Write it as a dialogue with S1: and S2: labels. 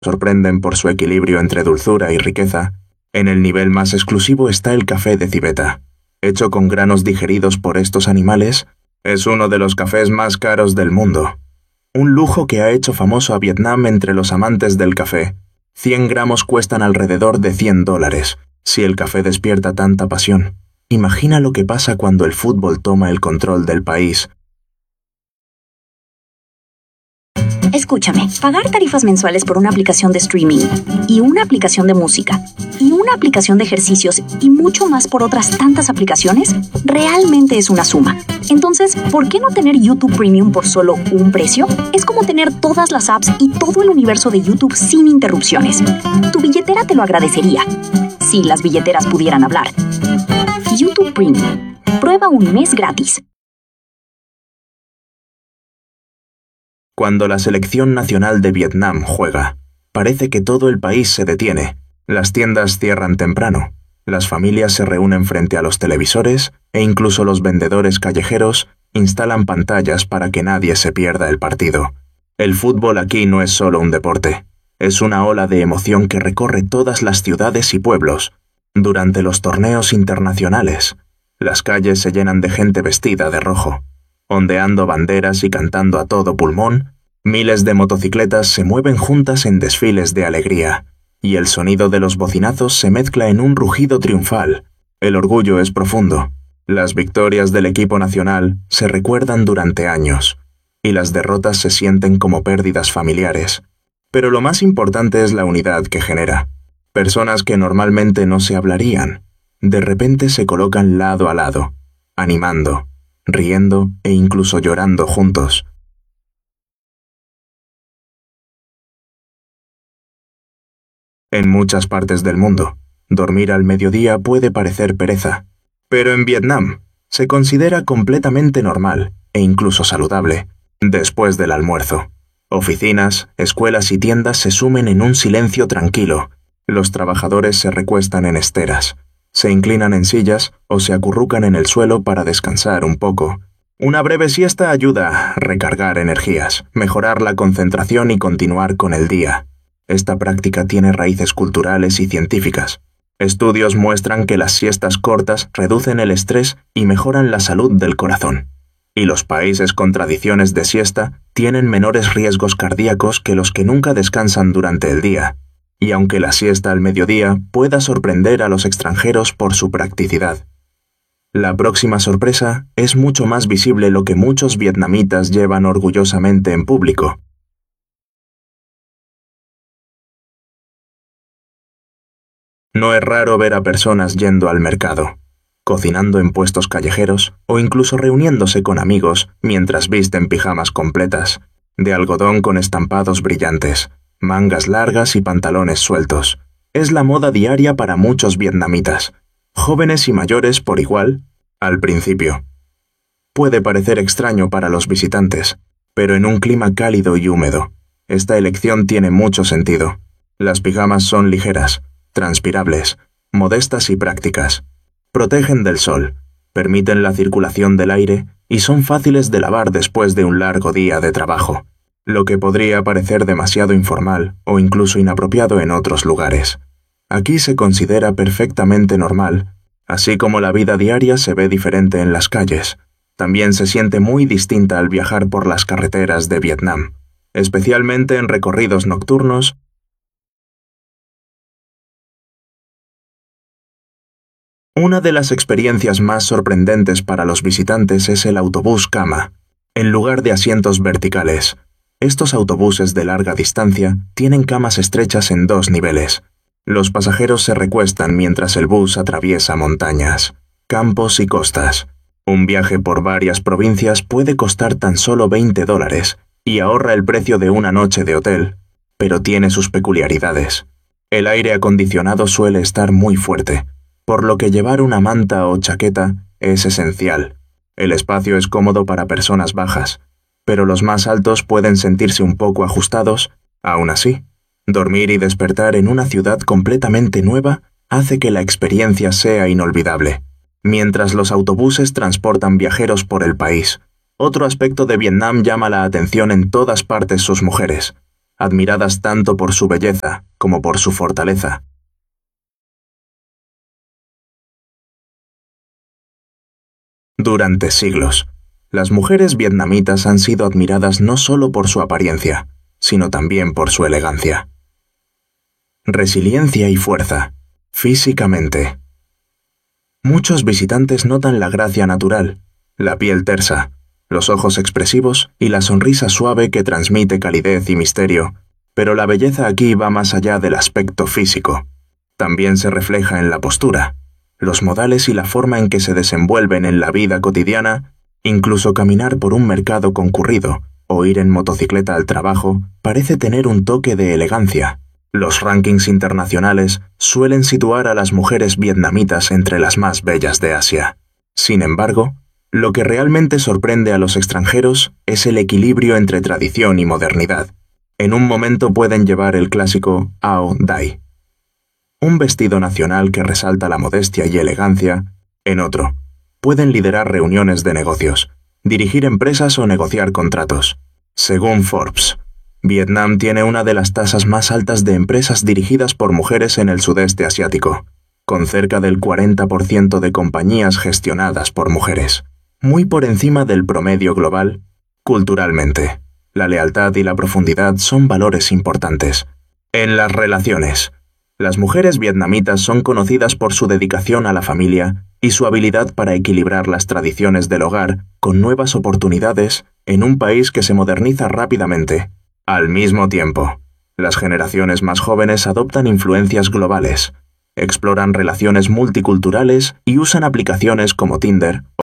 S1: sorprenden por su equilibrio entre dulzura y riqueza. En el nivel más exclusivo está el café de civeta. Hecho con granos digeridos por estos animales, es uno de los cafés más caros del mundo. Un lujo que ha hecho famoso a Vietnam entre los amantes del café. 100 gramos cuestan alrededor de $100. Si el café despierta tanta pasión, imagina lo que pasa cuando el fútbol toma el control del país.
S2: Escúchame, pagar tarifas mensuales por una aplicación de streaming, y una aplicación de música, y una aplicación de ejercicios, y mucho más por otras tantas aplicaciones, realmente es una suma. Entonces, ¿por qué no tener YouTube Premium por solo un precio? Es como tener todas las apps y todo el universo de YouTube sin interrupciones. Tu billetera te lo agradecería, si las billeteras pudieran hablar. YouTube Premium. Prueba un mes gratis.
S1: Cuando la selección nacional de Vietnam juega, parece que todo el país se detiene. Las tiendas cierran temprano, las familias se reúnen frente a los televisores e incluso los vendedores callejeros instalan pantallas para que nadie se pierda el partido. El fútbol aquí no es solo un deporte, es una ola de emoción que recorre todas las ciudades y pueblos. Durante los torneos internacionales, las calles se llenan de gente vestida de rojo. Ondeando banderas y cantando a todo pulmón, miles de motocicletas se mueven juntas en desfiles de alegría, y el sonido de los bocinazos se mezcla en un rugido triunfal. El orgullo es profundo. Las victorias del equipo nacional se recuerdan durante años, y las derrotas se sienten como pérdidas familiares. Pero lo más importante es la unidad que genera. Personas que normalmente no se hablarían, de repente se colocan lado a lado, animando, riendo e incluso llorando juntos. En muchas partes del mundo, dormir al mediodía puede parecer pereza, pero en Vietnam se considera completamente normal e incluso saludable después del almuerzo. Oficinas, escuelas y tiendas se sumen en un silencio tranquilo. Los trabajadores se recuestan en esteras, se inclinan en sillas o se acurrucan en el suelo para descansar un poco. Una breve siesta ayuda a recargar energías, mejorar la concentración y continuar con el día. Esta práctica tiene raíces culturales y científicas. Estudios muestran que las siestas cortas reducen el estrés y mejoran la salud del corazón. Y los países con tradiciones de siesta tienen menores riesgos cardíacos que los que nunca descansan durante el día. Y aunque la siesta al mediodía pueda sorprender a los extranjeros por su practicidad, la próxima sorpresa es mucho más visible lo que muchos vietnamitas llevan orgullosamente en público. No es raro ver a personas yendo al mercado, cocinando en puestos callejeros o incluso reuniéndose con amigos mientras visten pijamas completas, de algodón con estampados brillantes, mangas largas y pantalones sueltos. Es la moda diaria para muchos vietnamitas, jóvenes y mayores por igual, al principio. Puede parecer extraño para los visitantes, pero en un clima cálido y húmedo, esta elección tiene mucho sentido. Las pijamas son ligeras, transpirables, modestas y prácticas. Protegen del sol, permiten la circulación del aire y son fáciles de lavar después de un largo día de trabajo, lo que podría parecer demasiado informal o incluso inapropiado en otros lugares. Aquí se considera perfectamente normal, así como la vida diaria se ve diferente en las calles. También se siente muy distinta al viajar por las carreteras de Vietnam, especialmente en recorridos nocturnos. Una de las experiencias más sorprendentes para los visitantes es el autobús cama. En lugar de asientos verticales, estos autobuses de larga distancia tienen camas estrechas en 2 niveles. Los pasajeros se recuestan mientras el bus atraviesa montañas, campos y costas. Un viaje por varias provincias puede costar tan solo $20 y ahorra el precio de una noche de hotel, pero tiene sus peculiaridades. El aire acondicionado suele estar muy fuerte, por lo que llevar una manta o chaqueta es esencial. El espacio es cómodo para personas bajas, pero los más altos pueden sentirse un poco ajustados. Aún así, dormir y despertar en una ciudad completamente nueva hace que la experiencia sea inolvidable. Mientras los autobuses transportan viajeros por el país, otro aspecto de Vietnam llama la atención: en todas partes sus mujeres. admiradas tanto por su belleza como por su fortaleza. Durante siglos, las mujeres vietnamitas han sido admiradas no solo por su apariencia, sino también por su elegancia. Resiliencia y fuerza, físicamente. Muchos visitantes notan la gracia natural, la piel tersa, los ojos expresivos y la sonrisa suave que transmite calidez y misterio, pero la belleza aquí va más allá del aspecto físico. También se refleja en la postura, los modales y la forma en que se desenvuelven en la vida cotidiana. Incluso caminar por un mercado concurrido o ir en motocicleta al trabajo parece tener un toque de elegancia. Los rankings internacionales suelen situar a las mujeres vietnamitas entre las más bellas de Asia. Sin embargo, lo que realmente sorprende a los extranjeros es el equilibrio entre tradición y modernidad. En un momento pueden llevar el clásico Ao Dai, un vestido nacional que resalta la modestia y elegancia. En otro, pueden liderar reuniones de negocios, dirigir empresas o negociar contratos. Según Forbes, Vietnam tiene una de las tasas más altas de empresas dirigidas por mujeres en el sudeste asiático, con cerca del 40% de compañías gestionadas por mujeres, muy por encima del promedio global. Culturalmente, la lealtad y la profundidad son valores importantes. En las relaciones, las mujeres vietnamitas son conocidas por su dedicación a la familia y su habilidad para equilibrar las tradiciones del hogar con nuevas oportunidades en un país que se moderniza rápidamente. Al mismo tiempo, las generaciones más jóvenes adoptan influencias globales, exploran relaciones multiculturales y usan aplicaciones como Tinder